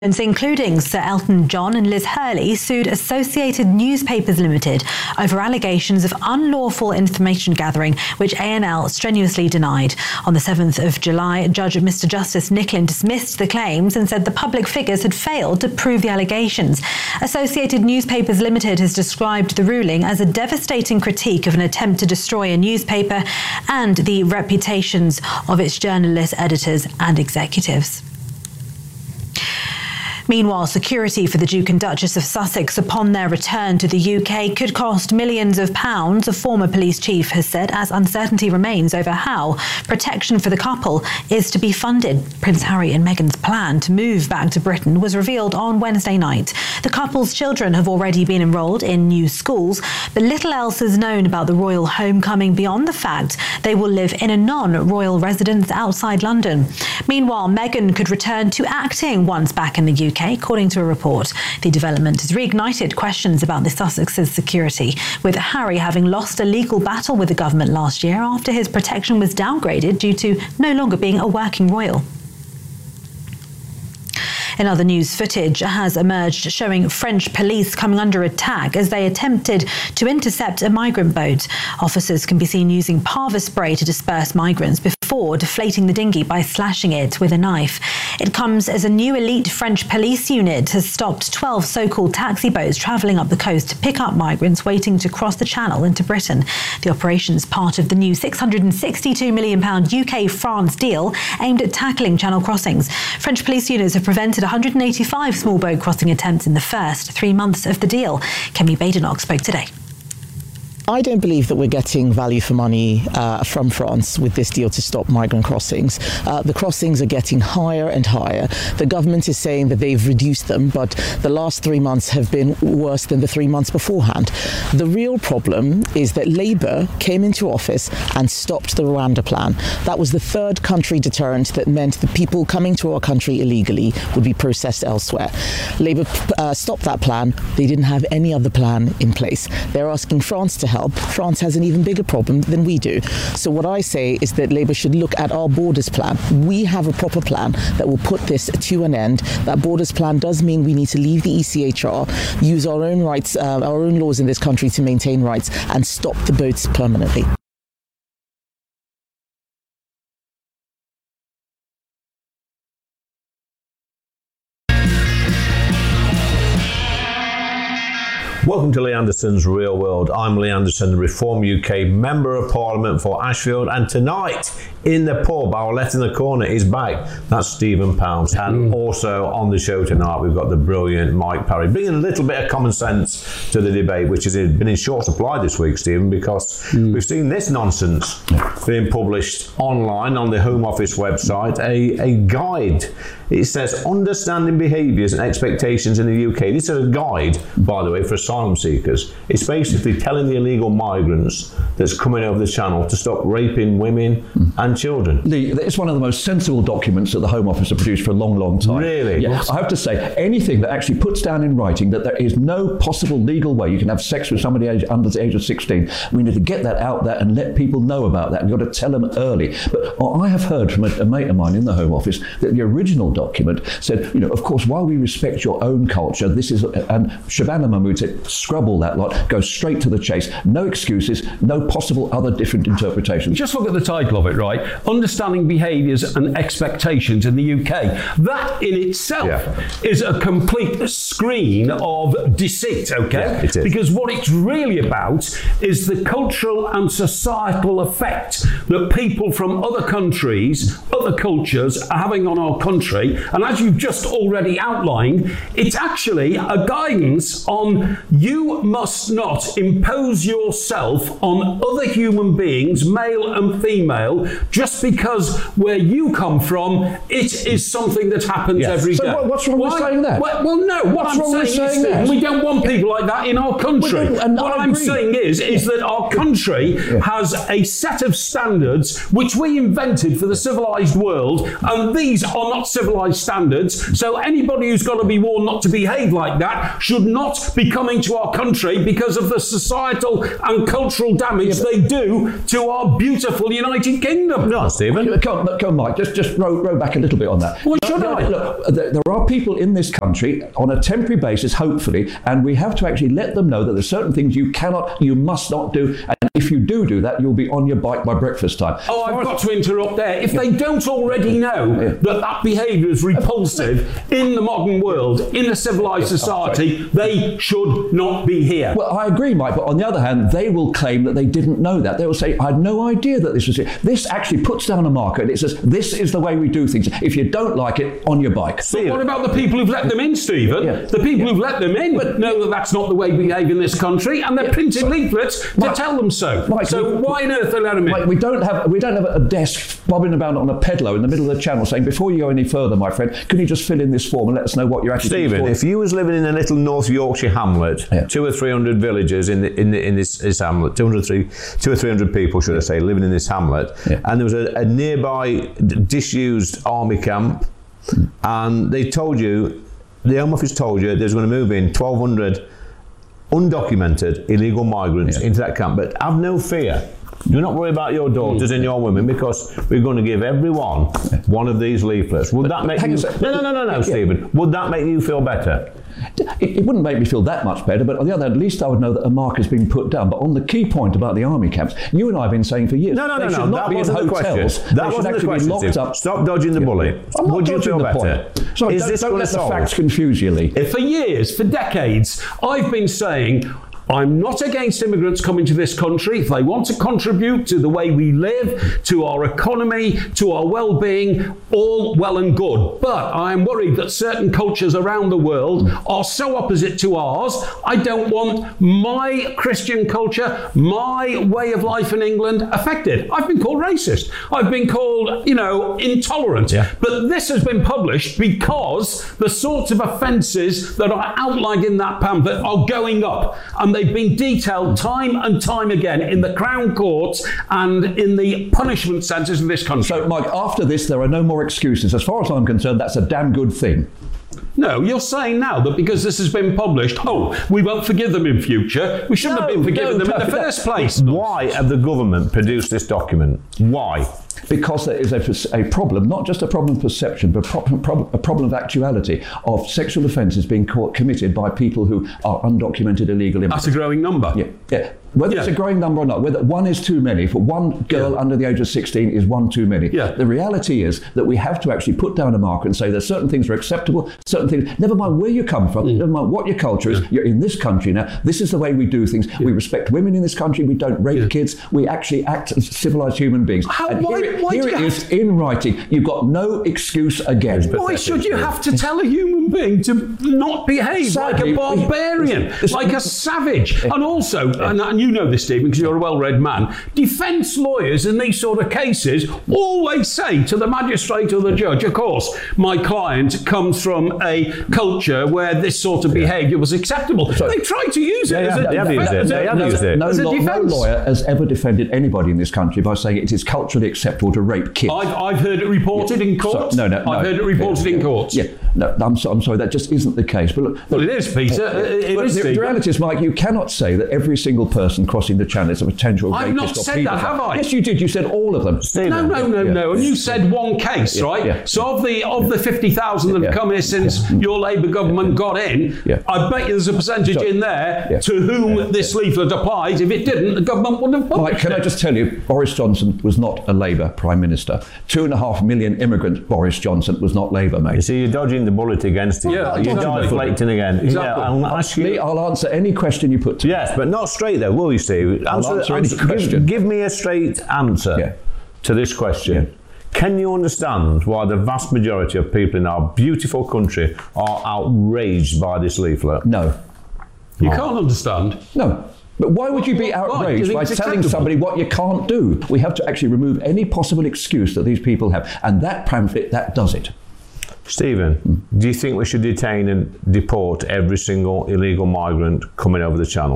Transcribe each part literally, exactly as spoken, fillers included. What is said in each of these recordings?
Including Sir Elton John and Liz Hurley, sued Associated Newspapers Limited over allegations of unlawful information gathering, which A N L strenuously denied. On the seventh of July, Judge Mister Justice Nicklin dismissed the claims and said the public figures had failed to prove the allegations. Associated Newspapers Limited has described the ruling as a devastating critique of an attempt to destroy a newspaper and the reputations of its journalists, editors and executives. Meanwhile, security for the Duke and Duchess of Sussex upon their return to the U K could cost millions of pounds, a former police chief has said, as uncertainty remains over how protection for the couple is to be funded. Prince Harry and Meghan's plan to move back to Britain was revealed on Wednesday night. The couple's children have already been enrolled in new schools, but little else is known about the royal homecoming beyond the fact they will live in a non-royal residence outside London. Meanwhile, Meghan could return to acting once back in the U K. According to a report. The development has reignited questions about the Sussex's security, with Harry having lost a legal battle with the government last year after his protection was downgraded due to no longer being a working royal. In other news, footage has emerged showing French police coming under attack as they attempted to intercept a migrant boat. Officers can be seen using Parva spray to disperse migrants before deflating the dinghy by slashing it with a knife. It comes as a new elite French police unit has stopped twelve so-called taxi boats travelling up the coast to pick up migrants waiting to cross the Channel into Britain. The operation is part of the new six hundred sixty-two million pounds U K-France deal aimed at tackling channel crossings. French police units have prevented one hundred eighty-five small boat crossing attempts in the first three months of the deal. Kemi Badenoch spoke today. I don't believe that we're getting value for money uh, from France with this deal to stop migrant crossings. Uh, the crossings are getting higher and higher. The government is saying that they've reduced them, but the last three months have been worse than the three months beforehand. The real problem is that Labour came into office and stopped the Rwanda plan. That was the third country deterrent that meant that people coming to our country illegally would be processed elsewhere. Labour uh, stopped that plan. They didn't have any other plan in place. They're asking France to help. France has an even bigger problem than we do. So what I say is that Labour should look at our borders plan. We have a proper plan that will put this to an end. That borders plan does mean we need to leave the E C H R, use our own rights, uh, our own laws in this country to maintain rights, and stop the boats permanently. Welcome to Lee Anderson's Real World. I'm Lee Anderson, the Reform U K Member of Parliament for Ashfield, and tonight in the pub, our Left in the Corner is back. That's Stephen Pounds. And mm. also on the show tonight, we've got the brilliant Mike Parry, bringing a little bit of common sense to the debate, which has been in short supply this week, Stephen, because mm. we've seen this nonsense being published online on the Home Office website, a, a guide. It says, understanding behaviours and expectations in the U K. This is a guide, by the way, for asylum seekers. It's basically telling the illegal migrants that's coming over the Channel to stop raping women mm. and children. The, it's one of the most sensible documents that the Home Office have produced for a long, long time. Really? Yeah. I have to say, anything that actually puts down in writing that there is no possible legal way you can have sex with somebody age, under the age of sixteen, we need to get that out there and let people know about that. We've got to tell them early. But I have heard from a, a mate of mine in the Home Office that the original document document said, you know, of course, while we respect your own culture, this is, and Shabana Mahmood said, scrub all that lot, go straight to the chase, no excuses, no possible other different interpretations. Just look at the title of it, right? Understanding Behaviours and Expectations in the U K. That in itself yeah. is a complete screen of deceit, okay? Yeah, it is. Because what it's really about is the cultural and societal effect that people from other countries, other cultures are having on our country. And as you've just already outlined, it's actually a guidance on you must not impose yourself on other human beings, male and female, just because where you come from, it is something that happens yes. every so day. So what's wrong Why? with saying that? Well, well no, what what's I'm wrong saying, with saying is that? we don't want people like that in our country. Well, and what I I'm agree. saying is, is that our country yeah. has a set of standards which we invented for the civilised world, and these are not civilised civilised standards. So anybody who's got to be warned not to behave like that should not be coming to our country because of the societal and cultural damage yeah, they do to our beautiful United Kingdom. No, Stephen. Come on, come on, Mike. Just, just row, row back a little bit on that. Well, should no, I? Look, there, there are people in this country on a temporary basis, hopefully, and we have to actually let them know that there's certain things you cannot, you must not do, and if you do do that, you'll be on your bike by breakfast time. Oh, I've got to interrupt there. If they don't already know yeah. that that behaviour is repulsive in the modern world, in a civilised society, they should not be here. Well, I agree, Mike, but on the other hand, they will claim that they didn't know that. They will say, I had no idea that this was it. This actually puts down a marker and it says, this is the way we do things. If you don't like it, on your bike. But what about the people who've let them in, Stephen? Yeah. The people yeah. who've let them in but know that that's not the way we behave in this country, and they're yeah. printing leaflets Mike, to tell them so. Mike, so we, why on earth they let them in? Mike, we don't have we don't have a desk bobbing about on a pedalo in the middle of the channel saying, before you go any further, my friend, can you just fill in this form and let us know what you're actually doing? Stephen, if you was living in a little North Yorkshire hamlet, yeah. two or three hundred villagers in the, in, the, in this, this hamlet, two hundred three, two or three hundred people, should I say, living in this hamlet, yeah. and there was a, a nearby disused army camp, hmm. and they told you, the Home Office told you, there's going to move in twelve hundred undocumented illegal migrants yeah. into that camp, but have no fear. Do not worry about your daughters and your women, because we're going to give everyone one of these leaflets. Would that make you... No, no, no, no, no, yeah. Stephen. Would that make you feel better? It, it wouldn't make me feel that much better, but on the other hand, at least I would know that a mark has been put down. But on the key point about the army camps, you and I have been saying for years, no, no, they no, should no, not that be in wasn't hotels. The question. That they wasn't the question, locked up. Stop dodging the bullet. I'm not Would you feel the better? Point. Sorry, Is don't, this don't let the solve? facts confuse you, Lee. For years, for decades, I've been saying, I'm not against immigrants coming to this country if they want to contribute to the way we live, to our economy, to our well-being, all well and good. But I am worried that certain cultures around the world are so opposite to ours. I don't want my Christian culture, my way of life in England affected. I've been called racist. I've been called, you know, intolerant. Yeah. But this has been published because the sorts of offences that are outlined in that pamphlet are going up. And they've been detailed time and time again in the Crown Courts and in the punishment centres in this country. So, Mike, after this, there are no more excuses. As far as I'm concerned, that's a damn good thing. No, you're saying now that because this has been published, oh, we won't forgive them in future. We shouldn't no, have been forgiving no, them no, in the that, first place. Why have the government produced this document? Why? Because there is a, a problem, not just a problem of perception, but a problem, a problem of actuality of sexual offences being caught, committed by people who are undocumented illegal immigrants. That's a growing number. Yeah, yeah. Whether yeah. it's a growing number or not, whether one is too many, for one girl yeah. under the age of sixteen is one too many. Yeah. The reality is that we have to actually put down a marker and say there's certain things are acceptable, certain things, never mind where you come from, mm. never mind what your culture is, yeah. you're in this country now, this is the way we do things. Yeah. We respect women in this country, we don't rape yeah. kids, we actually act as civilised human beings. How, and why, here, why here it is to... in writing. You've got no excuse again. Why should you have to tell a human being to not behave Sadly, like a barbarian, we, this, like a savage? And also, and, and you know this, Stephen, because you're a well-read man, defence lawyers in these sort of cases always say to the magistrate or the judge, of course, my client comes from a culture where this sort of behaviour was acceptable. So, they try to use it yeah, as a they have used it. They have used it. No, as a no, no defence. lawyer has ever defended anybody in this country by saying it is culturally acceptable to rape kids. I've, I've heard it reported yeah. in court. So, no, no, I've no. heard it reported yeah, in court. Yeah, no, I'm, so, I'm sorry, that just isn't the case. But look, look, well, it is, Peter. Uh, it but is. The, the reality is, Mike, you cannot say that every single person crossing the channel is a potential I've rapist. not said that, have I? Yes, you did. You said all of them. Stephen. No, no, no, yeah. no. And you said one case, yeah, right? yeah. So of the of the fifty thousand that have yeah. come here since yeah. your Labour government got in, yeah. I bet you there's a percentage so, in there yeah. to whom yeah. this leaflet applies. If it didn't, the government wouldn't have published Mike, can it. I just tell you, Boris Johnson was not a Labour Prime Minister. Two and a half million immigrants, Boris Johnson was not Labour, mate. You see, you're dodging the bullet against it. Yeah, you're deflecting again. Exactly. Yeah, I'll ask you. Lee, I'll answer any question you put to me. Yes, but not straight though, will you, Steve? I'll Answer, answer any answer, question. Give, give me a straight answer Yeah. to this question. Yeah. Can you understand why the vast majority of people in our beautiful country are outraged by this leaflet? No. You can't understand. No. But why would you be outraged by telling somebody what you can't do? We have to actually remove any possible excuse that these people have. And that pamphlet, that does it. Stephen, mm. do you think we should detain and deport every single illegal migrant coming over the channel?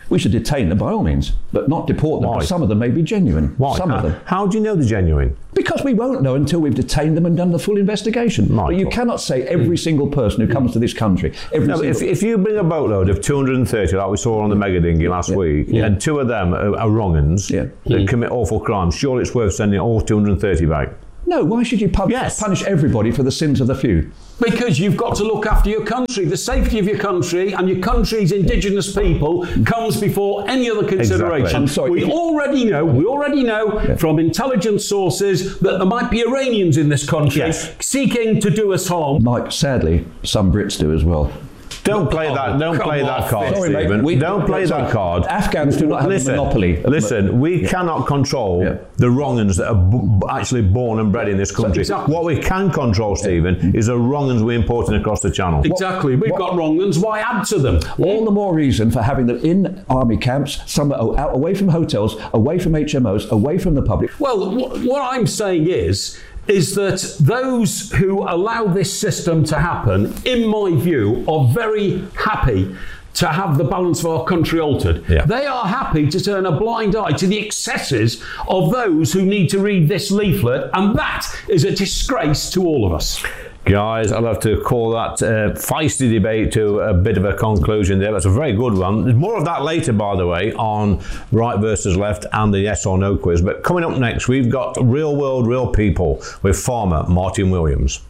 We should detain them by all means, but not deport them, Why? because some of them may be genuine. Why? Some how, of them. How do you know they're genuine? Because we won't know until we've detained them and done the full investigation. Michael. But you cannot say every single person who comes to this country, every No, but single... if, if you bring a boatload of two hundred thirty, like we saw on the mega dinghy last Yeah. week, Yeah. and two of them are, are wrong-uns Yeah. that commit awful crimes, surely it's worth sending all two hundred thirty back. No, why should you pun- Yes. punish everybody for the sins of the few? Because you've got to look after your country. The safety of your country and your country's indigenous people comes before any other consideration. Exactly. I'm sorry. We already know, we already know Yeah. from intelligence sources that there might be Iranians in this country Yes. seeking to do us harm. Mike, sadly, some Brits do as well. Don't play Oh, that. Don't come play that off card, it. Sorry, mate, Stephen. we- don't play sorry. that card. Afghans do not have listen, a monopoly. Listen, we cannot control Yeah. the wrong-uns that are b- actually born and bred in this country. Exactly. What we can control, Stephen, is the wrong-uns we're importing across the channel. Exactly. We've what- got wrong ones. Why add to them? All the more reason for having them in army camps, somewhere out, away from hotels, away from H M Os, away from the public. Well, wh- what I'm saying is, is that those who allow this system to happen, in my view, are very happy to have the balance of our country altered. Yeah. They are happy to turn a blind eye to the excesses of those who need to read this leaflet, and that is a disgrace to all of us. Guys, I'll have to call that uh, feisty debate to a bit of a conclusion there. That's a very good one. There's more of that later, by the way, on right versus left and the yes or no quiz. But coming up next, we've got Real World, Real People with farmer Martin Williams.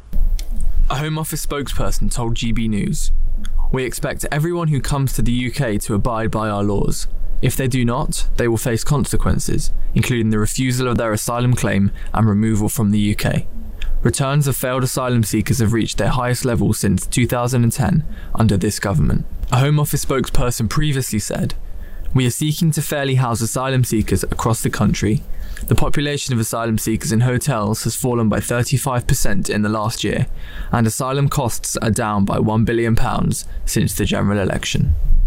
A Home Office spokesperson told G B News, "We expect everyone who comes to the U K to abide by our laws. If they do not, they will face consequences, including the refusal of their asylum claim and removal from the U K. Returns of failed asylum seekers have reached their highest level since two thousand ten under this government." A Home Office spokesperson previously said, "We are seeking to fairly house asylum seekers across the country. The population of asylum seekers in hotels has fallen by thirty-five percent in the last year, and asylum costs are down by one billion pounds since the general election."